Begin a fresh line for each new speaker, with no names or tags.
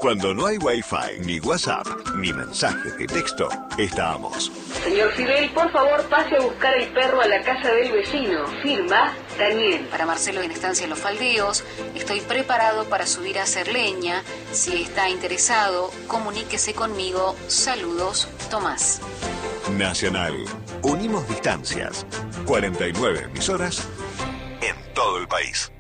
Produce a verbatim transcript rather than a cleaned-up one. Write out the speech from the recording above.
Cuando no hay Wi-Fi, ni WhatsApp, ni mensajes de texto, estamos.
Señor Fidel, por favor, pase a buscar el perro a la casa del vecino. Firma, Daniel.
Para Marcelo en Estancia Los Faldeos, estoy preparado para subir a hacer leña. Si está interesado, comuníquese conmigo. Saludos, Tomás.
Nacional. Unimos distancias. cuarenta y nueve emisoras en todo el país.